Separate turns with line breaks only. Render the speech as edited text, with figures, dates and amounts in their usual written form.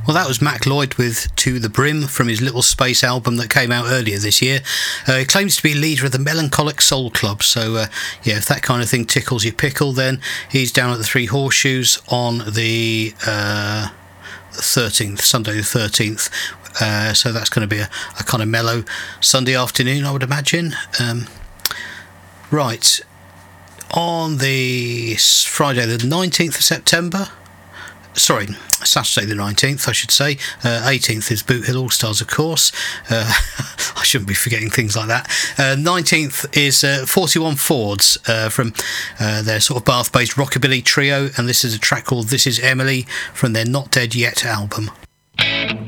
Well, that was Mac Lloyd with To the Brim from his Little Space album that came out earlier this year. He claims to be leader of the Melancholic Soul Club, so if that kind of thing tickles your pickle, then he's down at the Three Horseshoes on the 13th, Sunday the 13th. So that's going to be a kind of mellow Sunday afternoon, I would imagine. Right, on the Friday the 19th of September, sorry, Saturday the 19th, I should say. 18th is Boot Hill All Stars, of course. I shouldn't be forgetting things like that. 19th is 41 Fords from their sort of Bath-based rockabilly trio, and this is a track called This Is Emily from their Not Dead Yet album.